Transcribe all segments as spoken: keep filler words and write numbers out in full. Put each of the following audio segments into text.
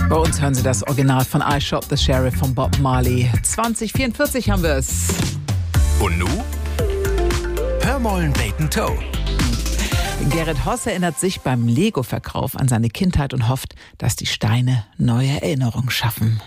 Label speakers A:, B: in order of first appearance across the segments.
A: Bei uns hören Sie das Original von I Shot the Sheriff von Bob Marley. zwanzig vierundvierzig haben wir es.
B: Und nu? Hör mollen Bacon Toe.
A: Gerrit Hoss erinnert sich beim Lego-Verkauf an seine Kindheit und hofft, dass die Steine neue Erinnerungen schaffen.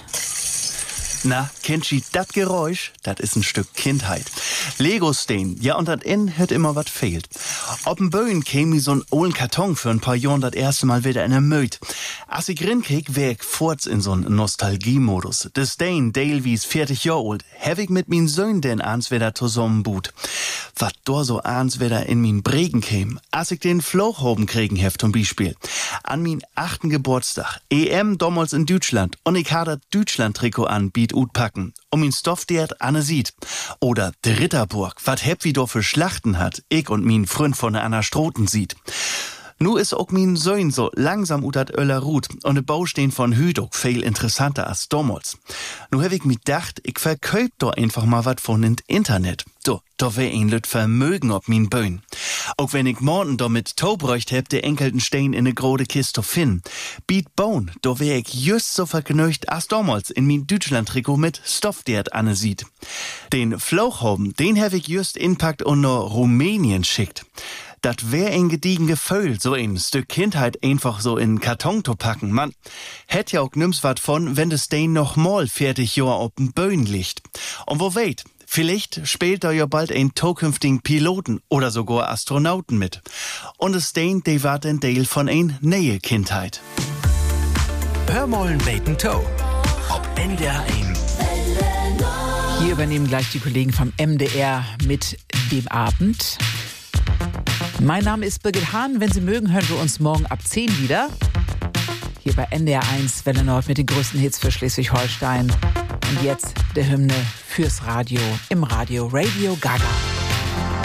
C: Na, kennt ihr dat Geräusch? Dat is ein Stück Kindheit. Lego-Stein, ja, und dat in hört immer wat fehlt. Ob'n Böen käm mi so'n ollen Karton für ein paar Jahren dat erste Mal wieder in der Möd. Als ich rinkrieg, wär ich forts in so'n Nostalgie-Modus. De Stein, Dale wie's vierzig Jahr alt, hab ich mit min Söhn denn ans wieder zusammenbut. Wat do so ans wieder in min Bregen käm, als ich den Flochhoben kriegen hef zum Beispiel. An min achten Geburtstag, E M damals in Deutschland, und ich ha dat Deutschland-Trikot an, biet ut packen, um ihn Stoff dert Anne sieht. Oder de Ritterburg, wat heb wie do für Schlachten hat, ich und min Freund von der Anna Stroten sieht. Nu is ook min Söhn so langsam ut dat Öller Rut und de Baustehen von Hüdok viel interessanter als damals. Nu hab ich mi dacht, ich verköp do einfach mal wat von int Internet. Do, do wär ein lüt Vermögen ob min Böen. Auch wenn ich morgen do mit Taubräucht heb, de enkelten Stein in ne grode Kiste finden. Biet bauen, do wär ich just so vergnügt als damals in min Deutschland-Trikot mit Stoff dert Anne sieht. Den Flauchhoben, den hab ich just inpackt und no Rumänien schickt. Dat wär ein gediegen Gefühl, so ein Stück Kindheit einfach so in Karton zu packen. Man hätt ja auch nimm's wat von, wenn das Stein noch mal fertig Jahr auf'n Böen liegt. Und wo weit, vielleicht spielt da ja bald ein zukünftigen Piloten oder sogar Astronauten mit. Und das Stein, de war ein Teil von ein neue Kindheit.
B: Hör mollen Bacon Toe. Ob N D R eins.
A: Hier übernehmen gleich die Kollegen vom M D R mit dem Abend. Mein Name ist Birgit Hahn. Wenn Sie mögen, hören wir uns morgen ab zehn wieder. Hier bei N D R eins Welle Nord mit den größten Hits für Schleswig-Holstein. Und jetzt der Hymne fürs Radio im Radio Radio Gaga.